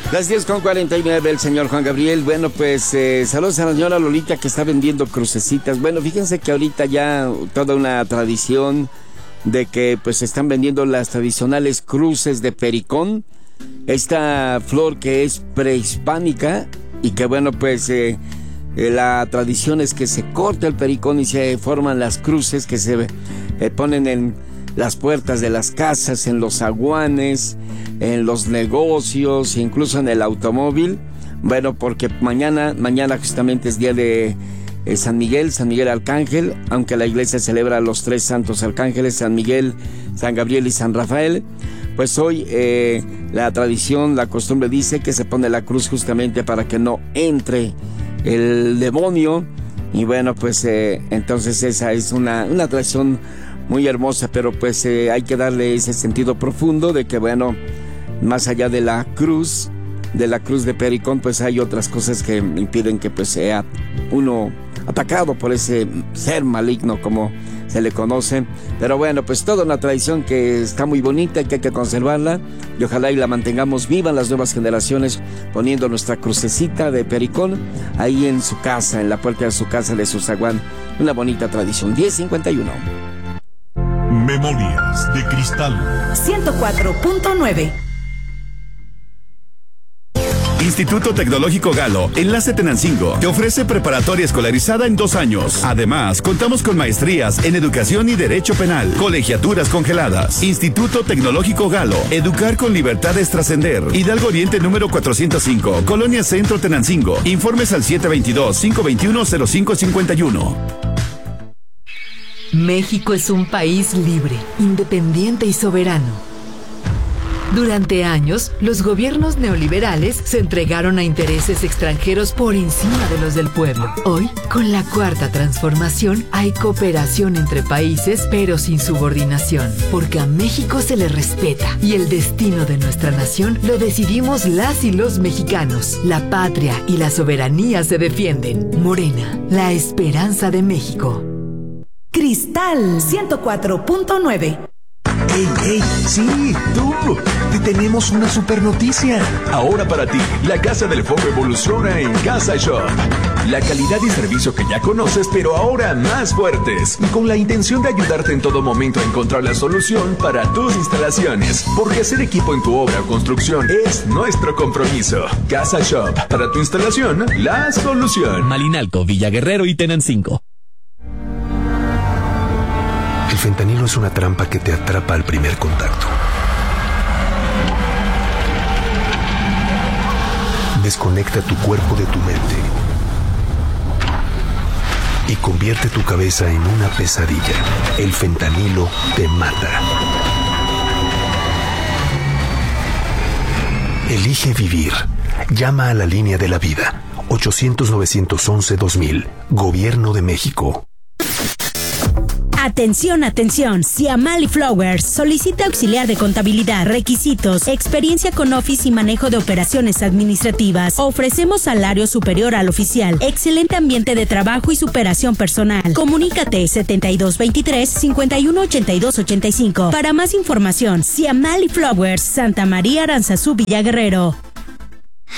Las 10:49, el señor Juan Gabriel. Bueno, pues saludos a la señora Lolita que está vendiendo crucecitas. Bueno, fíjense que ahorita ya toda una tradición de que pues están vendiendo las tradicionales cruces de pericón. Esta flor que es prehispánica y que bueno, pues la tradición es que se corta el pericón y se forman las cruces que se ponen en las puertas de las casas, en los zaguanes, en los negocios, incluso en el automóvil. Bueno, porque mañana justamente es día de San Miguel Arcángel, aunque la iglesia celebra a los tres santos arcángeles, San Miguel, San Gabriel y San Rafael. Pues hoy la tradición, la costumbre dice que se pone la cruz justamente para que no entre el demonio. Y bueno, pues entonces esa es una tradición muy hermosa, pero pues hay que darle ese sentido profundo de que bueno, más allá de la cruz de pericón, pues hay otras cosas que impiden que pues sea uno atacado por ese ser maligno como se le conoce. Pero bueno, pues toda una tradición que está muy bonita y que hay que conservarla, y ojalá y la mantengamos viva en las nuevas generaciones, poniendo nuestra crucecita de pericón ahí en su casa, en la puerta de su casa, de su zaguán. Una bonita tradición. 10:51. Memorias de Cristal 104.9. Instituto Tecnológico Galo, Enlace Tenancingo, te ofrece preparatoria escolarizada en 2 años. Además, contamos con maestrías en Educación y Derecho Penal, colegiaturas congeladas. Instituto Tecnológico Galo, educar con libertad es trascender. Hidalgo Oriente número 405, Colonia Centro Tenancingo. Informes al 722-521-0551. México es un país libre, independiente y soberano. Durante años, los gobiernos neoliberales se entregaron a intereses extranjeros por encima de los del pueblo. Hoy, con la Cuarta Transformación, hay cooperación entre países, pero sin subordinación, porque a México se le respeta y el destino de nuestra nación lo decidimos las y los mexicanos. La patria y la soberanía se defienden. Morena, la esperanza de México. Cristal 104.9. ¡Ey! ¡Sí! ¡Tú! Te tenemos una super noticia. Ahora para ti, la Casa del Foco evoluciona en Casa Shop. La calidad y servicio que ya conoces, pero ahora más fuertes. Con la intención de ayudarte en todo momento a encontrar la solución para tus instalaciones. Porque hacer equipo en tu obra o construcción es nuestro compromiso. Casa Shop. Para tu instalación, la solución. Malinalco, Villaguerrero y Tenancingo. El fentanilo es una trampa que te atrapa al primer contacto. Desconecta tu cuerpo de tu mente y convierte tu cabeza en una pesadilla. El fentanilo te mata. Elige vivir. Llama a la línea de la vida. 800-911-2000. Gobierno de México. Atención, atención. Siamali Flowers solicita auxiliar de contabilidad, requisitos, experiencia con Office y manejo de operaciones administrativas. Ofrecemos salario superior al oficial, excelente ambiente de trabajo y superación personal. Comunícate 7223-518285. Para más información, Siamali Flowers, Santa María Aranzazú, Villaguerrero.